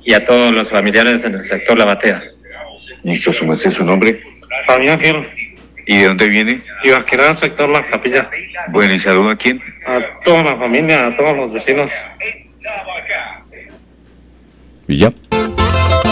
y a todos los familiares en el sector La Batea. Listo, su merced, su nombre. Fabián Gil, ¿Y de dónde viene? Ibaquirá, sector La Capilla. Bueno, ¿y saluda a quién? A toda la familia, a todos los vecinos. Y ya.